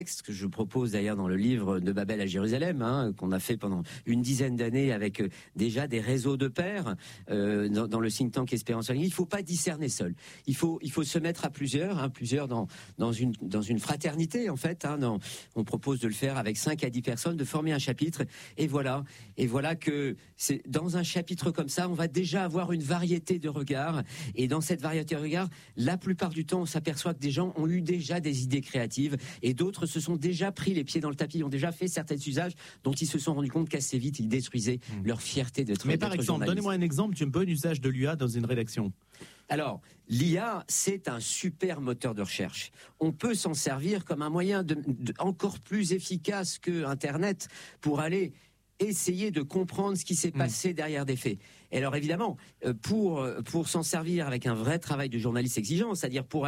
Ce que je propose d'ailleurs dans le livre De Babel à Jérusalem, qu'on a fait pendant une dizaine d'années avec déjà des réseaux de pairs dans le think tank Espérance en ligne. Il faut pas discerner seul. Il faut se mettre à plusieurs dans une fraternité en fait. On propose de le faire avec 5 à 10 personnes, de former un chapitre. Et voilà que c'est dans un chapitre comme ça, on va déjà avoir une variété de regards. Et dans cette variété de regards, la plupart du temps, on s'aperçoit que des gens ont eu déjà des idées créatives et d'autres se sont déjà pris les pieds dans le tapis, ont déjà fait certains usages dont ils se sont rendus compte qu'assez vite ils détruisaient leur fierté d'être journaliste. Mais par exemple, donnez-moi un exemple d'un bon usage de l'IA dans une rédaction. Alors, l'IA, c'est un super moteur de recherche. On peut s'en servir comme un moyen encore plus efficace que Internet pour aller essayer de comprendre ce qui s'est passé derrière des faits. Et alors évidemment, pour s'en servir avec un vrai travail de journaliste exigeant, c'est-à-dire pour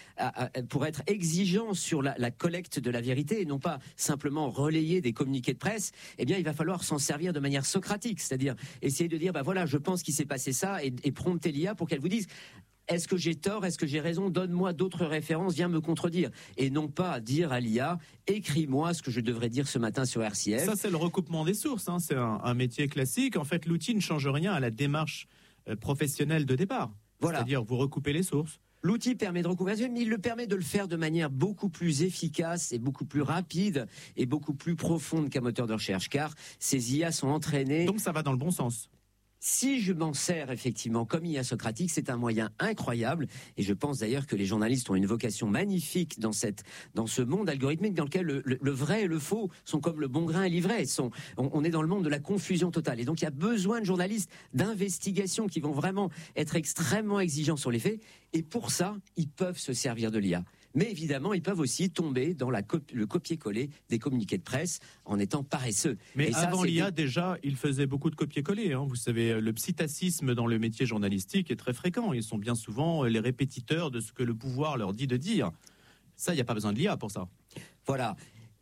être exigeant sur la collecte de la vérité et non pas simplement relayer des communiqués de presse, eh bien il va falloir s'en servir de manière socratique, c'est-à-dire essayer de dire voilà, je pense qu'il s'est passé ça et prompter l'IA pour qu'elle vous dise est-ce que j'ai tort, est-ce que j'ai raison, donne-moi d'autres références, viens me contredire. Et non pas dire à l'IA, écris-moi ce que je devrais dire ce matin sur RCF. Ça, c'est le recoupement des sources, c'est un métier classique. En fait, l'outil ne change rien à la démarche professionnelle de départ. Voilà. C'est-à-dire, vous recoupez les sources. L'outil permet de recouper, mais il le permet de le faire de manière beaucoup plus efficace et beaucoup plus rapide et beaucoup plus profonde qu'un moteur de recherche, car ces IA sont entraînés. Donc ça va dans le bon sens. Si je m'en sers effectivement comme IA socratique, c'est un moyen incroyable. Et je pense d'ailleurs que les journalistes ont une vocation magnifique dans ce monde algorithmique dans lequel le vrai et le faux sont comme le bon grain et l'ivraie. On est dans le monde de la confusion totale. Et donc il y a besoin de journalistes d'investigation qui vont vraiment être extrêmement exigeants sur les faits. Et pour ça, ils peuvent se servir de l'IA. Mais évidemment, ils peuvent aussi tomber dans le copier-coller des communiqués de presse en étant paresseux. Mais et avant l'IA, déjà, ils faisaient beaucoup de copier-coller. Vous savez, le psittacisme dans le métier journalistique est très fréquent. Ils sont bien souvent les répétiteurs de ce que le pouvoir leur dit de dire. Ça, il n'y a pas besoin de l'IA pour ça. Voilà.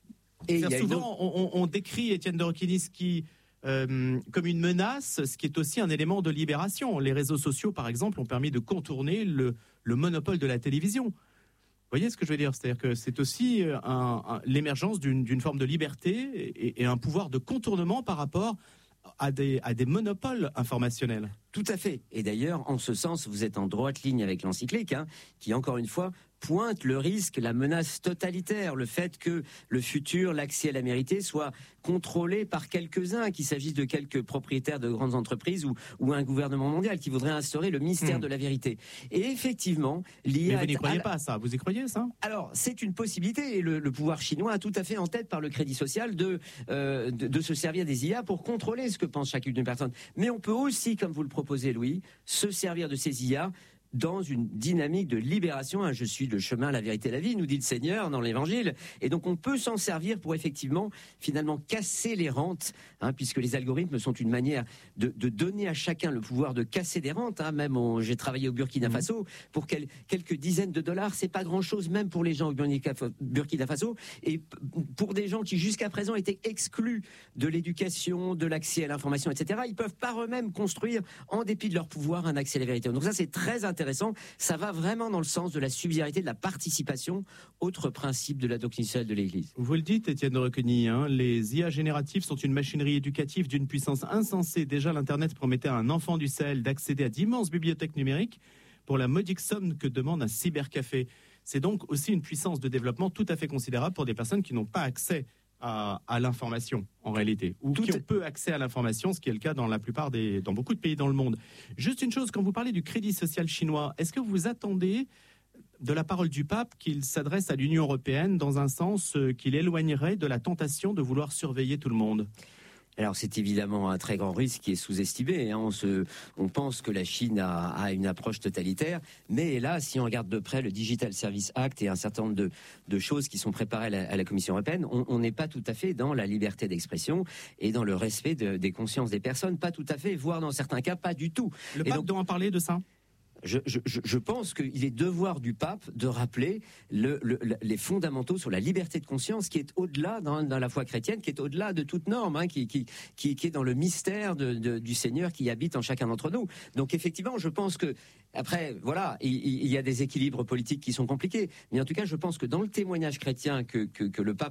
Et souvent, on décrit Étienne de Roquigny comme une menace, ce qui est aussi un élément de libération. Les réseaux sociaux, par exemple, ont permis de contourner le monopole de la télévision. Vous voyez ce que je veux dire ? C'est-à-dire que c'est aussi l'émergence d'une forme de liberté et un pouvoir de contournement par rapport à des monopoles informationnels. Tout à fait. Et d'ailleurs, en ce sens, vous êtes en droite ligne avec l'encyclique, qui, encore une fois, pointe le risque, la menace totalitaire, le fait que le futur, l'accès à la vérité soit contrôlé par quelques-uns, qu'il s'agisse de quelques propriétaires de grandes entreprises ou un gouvernement mondial qui voudrait instaurer le mystère de la vérité. Et effectivement, l'IA... Mais vous n'y croyez pas, ça ? Vous y croyez, ça ? Alors, c'est une possibilité, et le pouvoir chinois a tout à fait en tête par le Crédit Social de se servir des IA pour contrôler ce que pense chacune personne. Mais on peut aussi, comme vous le proposez, Louis, se servir de ces IA dans une dynamique de libération. Je suis le chemin, la vérité, la vie, nous dit le Seigneur dans l'Évangile. Et donc on peut s'en servir pour effectivement, finalement, casser les rentes, puisque les algorithmes sont une manière de donner à chacun le pouvoir de casser des rentes. Même j'ai travaillé au Burkina Faso pour quelques dizaines de dollars, c'est pas grand-chose, même pour les gens au Burkina Faso, et pour des gens qui jusqu'à présent étaient exclus de l'éducation, de l'accès à l'information, etc. Ils peuvent par eux-mêmes construire, en dépit de leur pouvoir, un accès à la vérité. Donc ça, c'est très intéressant. Ça va vraiment dans le sens de la subsidiarité, de la participation, autre principe de la doctrine sociale de l'Église. Vous le dites, Étienne de Roquigny, les IA génératives sont une machinerie éducative d'une puissance insensée. Déjà, l'Internet promettait à un enfant du Sahel d'accéder à d'immenses bibliothèques numériques pour la modique somme que demande un cybercafé. C'est donc aussi une puissance de développement tout à fait considérable pour des personnes qui n'ont pas accès à l'information, en réalité, ou qui ont peu accès à l'information, ce qui est le cas dans beaucoup de pays dans le monde. Juste une chose, quand vous parlez du Crédit Social chinois, est-ce que vous attendez de la parole du pape qu'il s'adresse à l'Union européenne dans un sens qu'il éloignerait de la tentation de vouloir surveiller tout le monde ? Alors c'est évidemment un très grand risque qui est sous-estimé. On pense que la Chine a une approche totalitaire, mais là, si on regarde de près le Digital Service Act et un certain nombre de choses qui sont préparées à la Commission européenne, on n'est pas tout à fait dans la liberté d'expression et dans le respect des consciences des personnes, pas tout à fait, voire dans certains cas pas du tout. Le pape doit en parler de ça ? Je pense qu'il est devoir du pape de rappeler les fondamentaux sur la liberté de conscience qui est au-delà dans la foi chrétienne, qui est au-delà de toute norme, hein, qui est dans le mystère du Seigneur qui habite en chacun d'entre nous. Donc effectivement, je pense que après, voilà, il y a des équilibres politiques qui sont compliqués, mais en tout cas, je pense que dans le témoignage chrétien que le pape